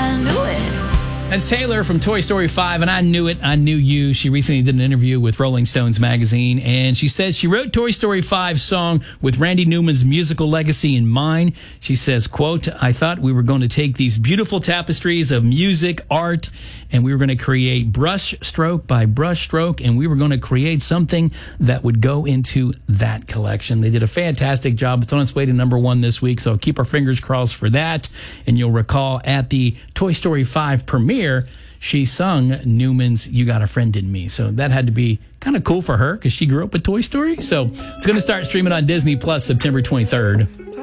I knew it. That's Taylor from Toy Story 5, and I knew it, I knew you. She recently did an interview with Rolling Stones magazine, and she says she wrote Toy Story 5's song with Randy Newman's musical legacy in mind. She says, quote, I thought we were going to take these beautiful tapestries of music, art, and we were going to create brush stroke by brush stroke, and we were going to create something that would go into that collection. They did a fantastic job. It's on its way to #1 this week, so keep our fingers crossed for that. And you'll recall at the Toy Story 5 premiere, she sung Newman's You Got a Friend in Me. So that had to be kind of cool for her because she grew up with Toy Story. So it's going to start streaming on Disney Plus September 23rd.